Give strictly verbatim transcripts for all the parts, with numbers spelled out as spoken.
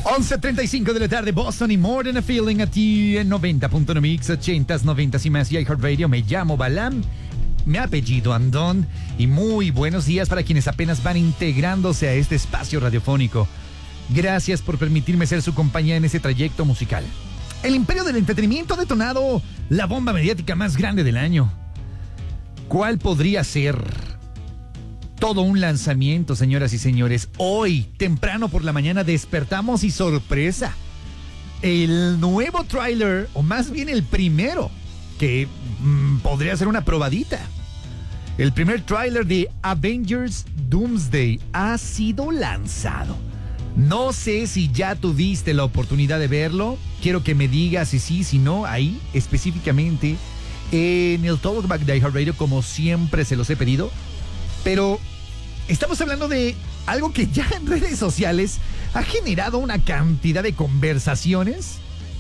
once treinta y cinco de la tarde, Boston y More Than a Feeling a ti en noventa punto uno Mix, ochentas, noventas y más y iHeartRadio. Me llamo Balam, mi apellido Andón y muy buenos días para quienes apenas van integrándose a este espacio radiofónico. Gracias por permitirme ser su compañía en ese trayecto musical. El imperio del entretenimiento ha detonado la bomba mediática más grande del año. ¿Cuál podría ser? Todo un lanzamiento, señoras y señores. Hoy, temprano por la mañana, despertamos y sorpresa. El nuevo tráiler, o más bien el primero, que mmm, podría ser una probadita. El primer tráiler de Avengers Doomsday ha sido lanzado. No sé si ya tuviste la oportunidad de verlo. Quiero que me digas si sí, si no, ahí específicamente en el Talkback de iHeartRadio, como siempre se los he pedido. Pero estamos hablando de algo que ya en redes sociales ha generado una cantidad de conversaciones.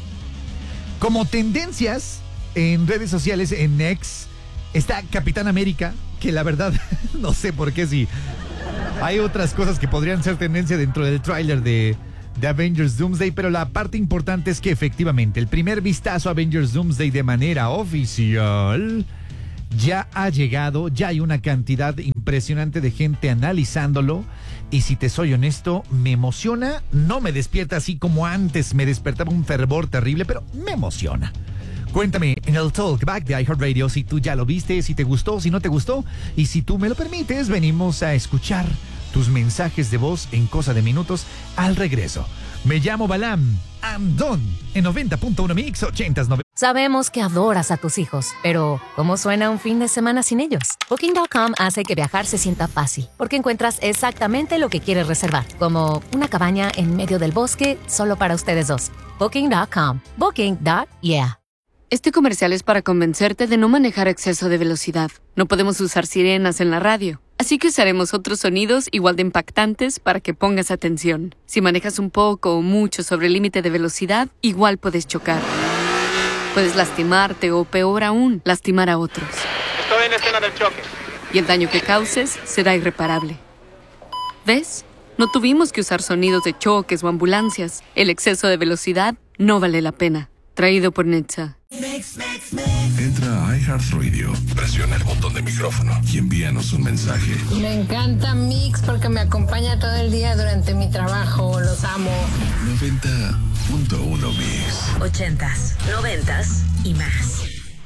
Como tendencias en redes sociales, en X, está Capitán América, que la verdad no sé por qué si hay otras cosas que podrían ser tendencia dentro del tráiler de, de Avengers Doomsday, pero la parte importante es que efectivamente el primer vistazo a Avengers Doomsday de manera oficial ya ha llegado, ya hay una cantidad impresionante de gente analizándolo y si te soy honesto, me emociona, no me despierta así como antes me despertaba un fervor terrible, pero me emociona. Cuéntame en el Talkback de iHeartRadio si tú ya lo viste, si te gustó, si no te gustó y si tú me lo permites, venimos a escuchar tus mensajes de voz en cosa de minutos al regreso. Me llamo Balam Andón en noventa punto uno Mix, ochentas, noventas. Sabemos que adoras a tus hijos, pero ¿cómo suena un fin de semana sin ellos? Booking punto com hace que viajar se sienta fácil, porque encuentras exactamente lo que quieres reservar, como una cabaña en medio del bosque solo para ustedes dos. Booking punto com. Booking. Yeah. Este comercial es para convencerte de no manejar a exceso de velocidad. No podemos usar sirenas en la radio, así que usaremos otros sonidos igual de impactantes para que pongas atención. Si manejas un poco o mucho sobre el límite de velocidad, igual puedes chocar. Puedes lastimarte o, peor aún, lastimar a otros. Estoy en escena del choque. Y el daño que causes será irreparable. ¿Ves? No tuvimos que usar sonidos de choques o ambulancias. El exceso de velocidad no vale la pena. Traído por Netza. Entra a iHeartRadio, presiona el botón de micrófono y envíanos un mensaje. Me encanta Mix porque me acompaña todo el día durante mi trabajo. Los amo. noventa punto uno Mix. Ochentas, noventas y más.